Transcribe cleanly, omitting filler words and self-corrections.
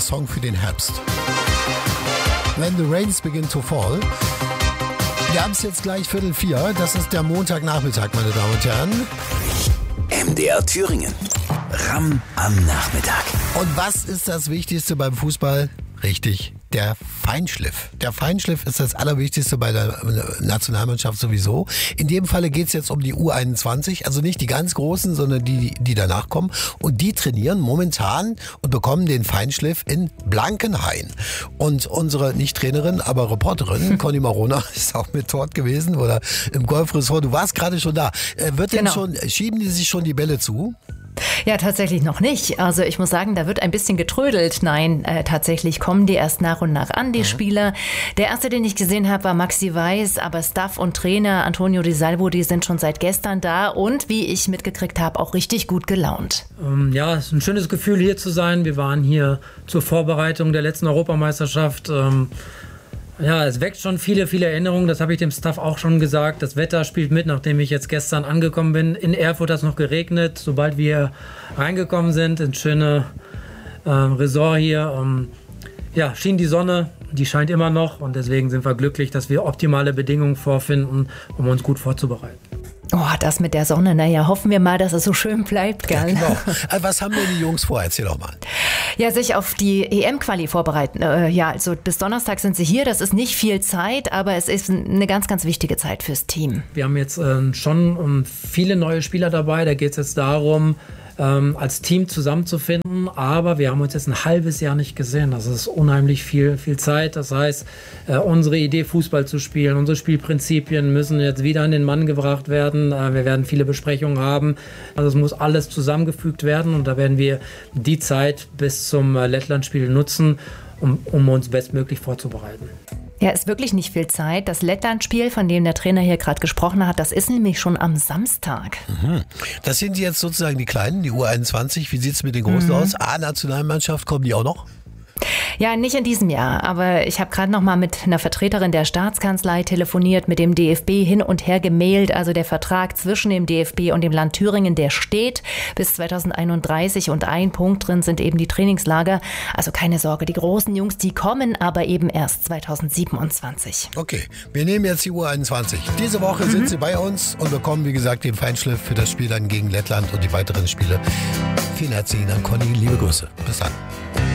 Song für den Herbst. When the Rains Begin to Fall. Wir haben es jetzt gleich 3:45. Das ist der Montagnachmittag, meine Damen und Herren. MDR Thüringen. Ram am Nachmittag. Und was ist das Wichtigste beim Fußball? Richtig, der Feinschliff. Der Feinschliff ist das Allerwichtigste bei der Nationalmannschaft sowieso. In dem Falle geht es jetzt um die U21, also nicht die ganz Großen, sondern die danach kommen. Und die trainieren momentan und bekommen den Feinschliff in Blankenhain. Und unsere, nicht Trainerin, aber Reporterin, Conny Marona, ist auch mit dort gewesen oder im Golfressort. Du warst gerade schon da. Schieben die sich schon die Bälle zu? Ja, tatsächlich noch nicht. Also ich muss sagen, da wird ein bisschen getrödelt. Nein, tatsächlich kommen die erst nach und nach an, die Spieler. Der erste, den ich gesehen habe, war Maxi Weiß, aber Staff und Trainer Antonio Di Salvo, die sind schon seit gestern da und, wie ich mitgekriegt habe, auch richtig gut gelaunt. Ja, es ist ein schönes Gefühl, hier zu sein. Wir waren hier zur Vorbereitung der letzten Europameisterschaft. Ja, es weckt schon viele Erinnerungen, das habe ich dem Staff auch schon gesagt. Das Wetter spielt mit, nachdem ich jetzt gestern angekommen bin. In Erfurt hat es noch geregnet. Sobald wir reingekommen sind ins schöne Resort hier, schien die Sonne, die scheint immer noch. Und deswegen sind wir glücklich, dass wir optimale Bedingungen vorfinden, um uns gut vorzubereiten. Oh, das mit der Sonne, naja, hoffen wir mal, dass es so schön bleibt, gell? Ja, genau. Was haben denn die Jungs vor? Erzähl doch mal. Ja, sich auf die EM-Quali vorbereiten. Also bis Donnerstag sind sie hier. Das ist nicht viel Zeit, aber es ist eine ganz, ganz wichtige Zeit fürs Team. Wir haben jetzt schon viele neue Spieler dabei. Da geht es jetzt darum, als Team zusammenzufinden, aber wir haben uns jetzt ein halbes Jahr nicht gesehen. Das ist unheimlich viel Zeit. Das heißt, unsere Idee, Fußball zu spielen, unsere Spielprinzipien müssen jetzt wieder an den Mann gebracht werden. Wir werden viele Besprechungen haben. Also es muss alles zusammengefügt werden und da werden wir die Zeit bis zum Lettland-Spiel nutzen, um uns bestmöglich vorzubereiten. Ja, ist wirklich nicht viel Zeit. Das Lettland-Spiel, von dem der Trainer hier gerade gesprochen hat, das ist nämlich schon am Samstag. Das sind jetzt sozusagen die Kleinen, die U21. Wie sieht es mit den Großen aus? A-Nationalmannschaft, kommen die auch noch? Ja, nicht in diesem Jahr, aber ich habe gerade noch mal mit einer Vertreterin der Staatskanzlei telefoniert, mit dem DFB hin und her gemailt. Also der Vertrag zwischen dem DFB und dem Land Thüringen, der steht bis 2031 und ein Punkt drin sind eben die Trainingslager. Also keine Sorge, die großen Jungs, die kommen aber eben erst 2027. Okay, wir nehmen jetzt die U21. Diese Woche sind sie bei uns und bekommen, wie gesagt, den Feinschliff für das Spiel dann gegen Lettland und die weiteren Spiele. Vielen herzlichen Dank, Conny. Liebe Grüße. Bis dann.